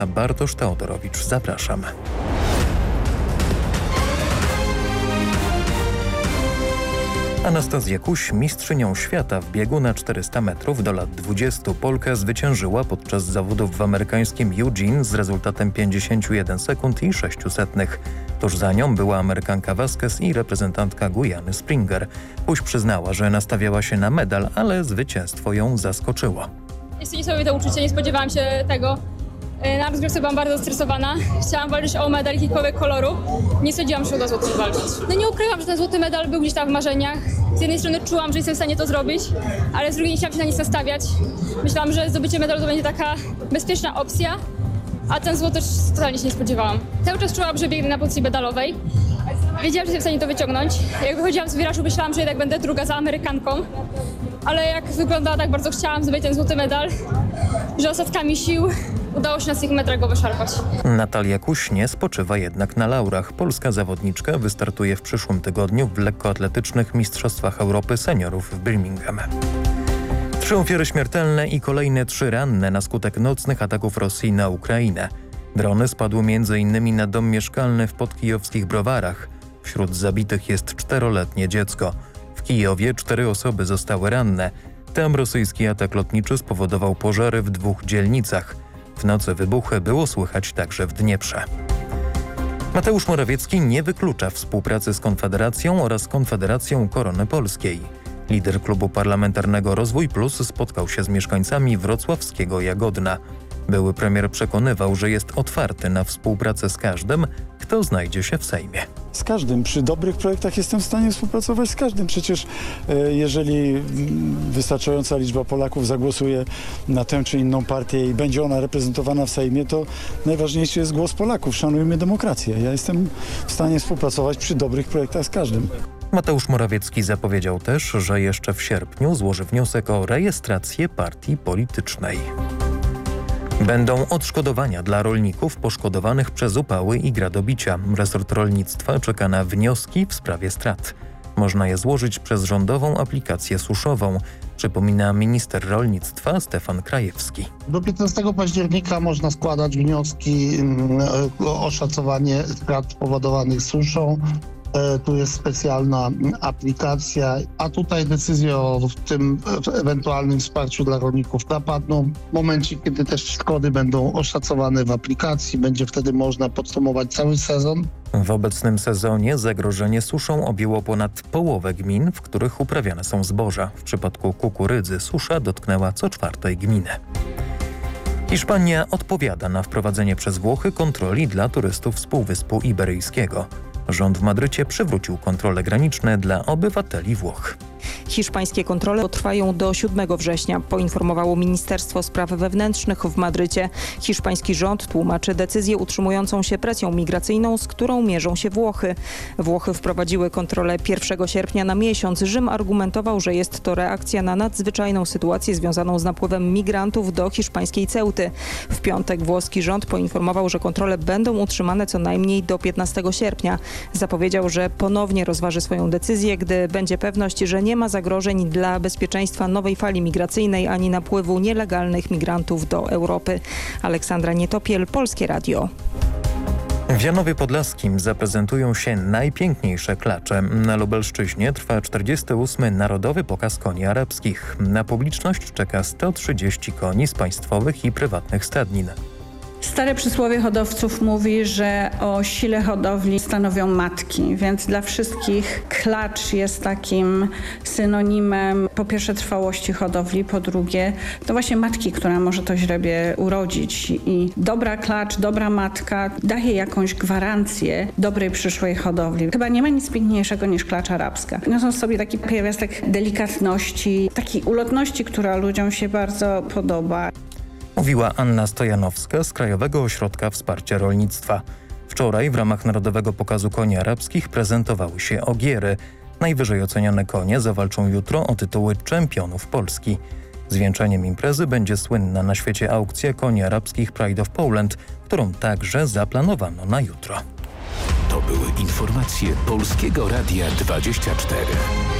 Bartosz Teodorowicz, zapraszam. Anastazja Kuś, mistrzynią świata w biegu na 400 metrów do lat 20. Polka zwyciężyła podczas zawodów w amerykańskim Eugene z rezultatem 51 sekund i 600. Tuż za nią była Amerykanka Vasquez i reprezentantka Gujany Springer. Kuś przyznała, że nastawiała się na medal, ale zwycięstwo ją zaskoczyło. Jest to niesamowite uczucie, nie spodziewałam się tego. Na rozgrzewce byłam bardzo stresowana. Chciałam walczyć o medal jakiegokolwiek koloru. Nie sądziłam, że uda złoty walczyć. No nie ukrywam, że ten złoty medal był gdzieś tam w marzeniach. Z jednej strony czułam, że jestem w stanie to zrobić, ale z drugiej nie chciałam się na nic nastawiać. Myślałam, że zdobycie medalu to będzie taka bezpieczna opcja, a ten złoty totalnie się nie spodziewałam. Cały czas czułam, że biegnę na pozycji medalowej. Wiedziałam, że jestem w stanie to wyciągnąć. Jak wychodziłam z wirażu, myślałam, że jednak będę druga za Amerykanką. Ale jak wyglądała, tak bardzo chciałam zdobyć ten złoty medal, że ostatkami sił udało się na tych metrach go wyszarpać. Natalia Kuś nie spoczywa jednak na laurach. Polska zawodniczka wystartuje w przyszłym tygodniu w lekkoatletycznych Mistrzostwach Europy Seniorów w Birmingham. 3 ofiary śmiertelne i kolejne 3 ranne na skutek nocnych ataków Rosji na Ukrainę. Drony spadły m.in. na dom mieszkalny w podkijowskich Browarach. Wśród zabitych jest 4-letnie dziecko. W Kijowie 4 osoby zostały ranne. Tam rosyjski atak lotniczy spowodował pożary w 2 dzielnicach. W nocy wybuchy było słychać także w Dnieprze. Mateusz Morawiecki nie wyklucza współpracy z Konfederacją oraz Konfederacją Korony Polskiej. Lider klubu parlamentarnego Rozwój Plus spotkał się z mieszkańcami wrocławskiego Jagodna. Były premier przekonywał, że jest otwarty na współpracę z każdym, kto znajdzie się w Sejmie. Z każdym. Przy dobrych projektach jestem w stanie współpracować z każdym. Przecież jeżeli wystarczająca liczba Polaków zagłosuje na tę czy inną partię i będzie ona reprezentowana w Sejmie, to najważniejszy jest głos Polaków. Szanujmy demokrację. Ja jestem w stanie współpracować przy dobrych projektach z każdym. Mateusz Morawiecki zapowiedział też, że jeszcze w sierpniu złoży wniosek o rejestrację partii politycznej. Będą odszkodowania dla rolników poszkodowanych przez upały i gradobicia. Resort rolnictwa czeka na wnioski w sprawie strat. Można je złożyć przez rządową aplikację suszową, przypomina minister rolnictwa Stefan Krajewski. Do 15 października można składać wnioski o oszacowanie strat spowodowanych suszą. Tu jest specjalna aplikacja, a tutaj decyzje o tym ewentualnym wsparciu dla rolników zapadną w momencie, kiedy też szkody będą oszacowane w aplikacji. Będzie wtedy można podsumować cały sezon. W obecnym sezonie zagrożenie suszą objęło ponad połowę gmin, w których uprawiane są zboża. W przypadku kukurydzy susza dotknęła co 4. gminę. Hiszpania odpowiada na wprowadzenie przez Włochy kontroli dla turystów z Półwyspu Iberyjskiego. Rząd w Madrycie przywrócił kontrole graniczne dla obywateli Włoch. Hiszpańskie kontrole trwają do 7 września, poinformowało Ministerstwo Spraw Wewnętrznych w Madrycie. Hiszpański rząd tłumaczy decyzję utrzymującą się presją migracyjną, z którą mierzą się Włochy. Włochy wprowadziły kontrolę 1 sierpnia na miesiąc. Rzym argumentował, że jest to reakcja na nadzwyczajną sytuację związaną z napływem migrantów do hiszpańskiej Ceuty. W piątek włoski rząd poinformował, że kontrole będą utrzymane co najmniej do 15 sierpnia. Zapowiedział, że ponownie rozważy swoją decyzję, gdy będzie pewność, że nie ma zagrożeń dla bezpieczeństwa nowej fali migracyjnej ani napływu nielegalnych migrantów do Europy. Aleksandra Nietopiel, Polskie Radio. W Janowie Podlaskim zaprezentują się najpiękniejsze klacze. Na Lubelszczyźnie trwa 48. Narodowy Pokaz Koni Arabskich. Na publiczność czeka 130 koni z państwowych i prywatnych stadnin. Stare przysłowie hodowców mówi, że o sile hodowli stanowią matki, więc dla wszystkich klacz jest takim synonimem po pierwsze trwałości hodowli, po drugie to właśnie matki, która może to źrebie urodzić i dobra klacz, dobra matka daje jakąś gwarancję dobrej przyszłej hodowli. Chyba nie ma nic piękniejszego niż klacz arabska. Niosą w sobie taki pierwiastek delikatności, takiej ulotności, która ludziom się bardzo podoba. Mówiła Anna Stojanowska z Krajowego Ośrodka Wsparcia Rolnictwa. Wczoraj w ramach Narodowego Pokazu Koni Arabskich prezentowały się ogiery. Najwyżej oceniane konie zawalczą jutro o tytuły czempionów Polski. Zwieńczeniem imprezy będzie słynna na świecie aukcja koni arabskich Pride of Poland, którą także zaplanowano na jutro. To były informacje Polskiego Radia 24.